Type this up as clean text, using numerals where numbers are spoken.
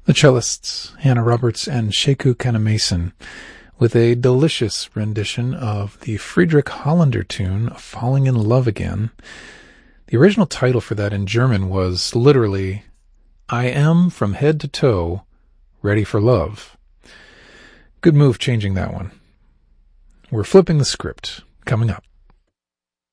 The cellists, Hannah Roberts and Sheku Kanemason, with a delicious rendition of the Friedrich Hollander tune, Falling in Love Again. The original title for that in German was literally, I am from head to toe ready for love. Good move changing that one. We're flipping the script, coming up.